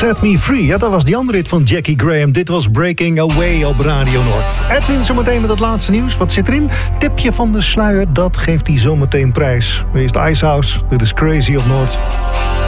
Set Me Free. Ja, dat was die andere hit van Jackie Graham. Dit was Breaking Away op Radio Noord. Edwin zometeen met het laatste nieuws. Wat zit erin? Tipje van de sluier, dat geeft hij zometeen prijs. Hier is de Icehouse. Dit is Crazy op Noord.